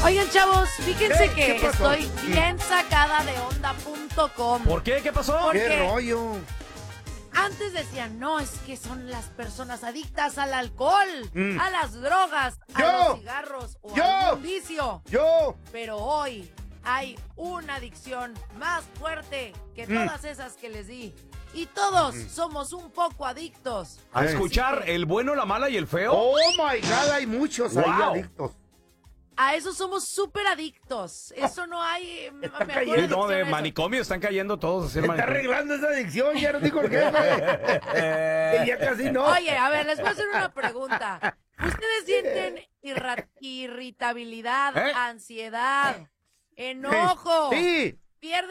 Oigan, chavos, fíjense que ¿Qué pasó? estoy bien sacada de onda.com. ¿Por qué? ¿Qué pasó? ¿Por ¿Qué qué? rollo? Antes decían, no, es que son las personas adictas al alcohol, a las drogas, a Yo. los cigarros o Yo. a algún vicio. Yo. Pero hoy hay una adicción más fuerte que todas esas que les di. Y todos somos un poco adictos. A escuchar el bueno, la mala y el feo. Oh my God, hay muchos ahí Wow. adictos. A eso somos súper adictos. Eso no hay mejor cayendo. No, adicción a de eso. manicomio están cayendo todos. Así, Está arreglando esa adicción, ya nos dijo el jefe. Que ya casi no. Oye, a ver, les voy a hacer una pregunta. ¿Ustedes sienten irritabilidad, ¿Eh? ansiedad, enojo, Sí. pierden